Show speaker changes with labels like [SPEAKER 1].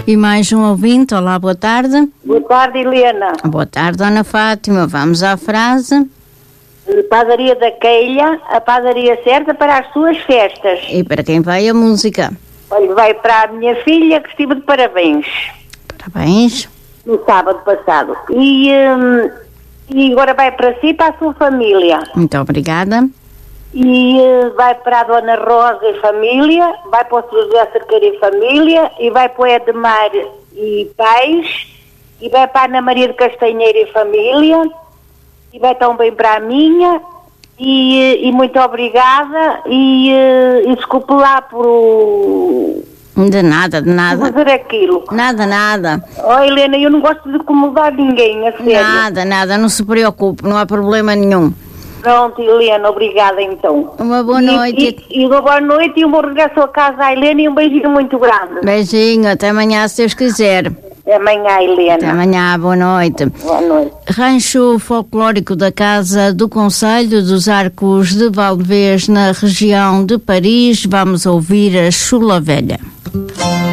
[SPEAKER 1] E mais um ouvinte. Olá, boa tarde.
[SPEAKER 2] Boa tarde, Helena.
[SPEAKER 1] Boa tarde, Dona Fátima. Vamos à frase.
[SPEAKER 2] Padaria da Queilha, a padaria certa para as suas festas.
[SPEAKER 1] E para quem vai a música?
[SPEAKER 2] Olha, vai para a minha filha que estive de parabéns.
[SPEAKER 1] Parabéns.
[SPEAKER 2] No sábado passado. E agora vai para si e para a sua família.
[SPEAKER 1] Muito obrigada.
[SPEAKER 2] E vai para a Dona Rosa e família, vai para o Sr. José Cerqueira e família, e vai para o Edmar e pais, e vai para a Ana Maria de Castanheira e família, e vai também para a minha, e muito obrigada, e desculpe lá por
[SPEAKER 1] De nada.
[SPEAKER 2] fazer aquilo.
[SPEAKER 1] Nada.
[SPEAKER 2] Oh, Helena, eu não gosto de incomodar ninguém, a sério.
[SPEAKER 1] Nada, não se preocupe, não há problema nenhum.
[SPEAKER 2] Pronto, Helena, obrigada então.
[SPEAKER 1] Uma boa noite.
[SPEAKER 2] E uma boa noite e um bom regresso a casa à Helena e um beijinho muito grande.
[SPEAKER 1] Beijinho, até amanhã, se Deus quiser.
[SPEAKER 2] Até amanhã, Helena.
[SPEAKER 1] Até amanhã, boa noite.
[SPEAKER 2] Boa noite.
[SPEAKER 1] Rancho folclórico da Casa do Conselho dos Arcos de Valdevez, na região de Paris. Vamos ouvir a Chula Velha.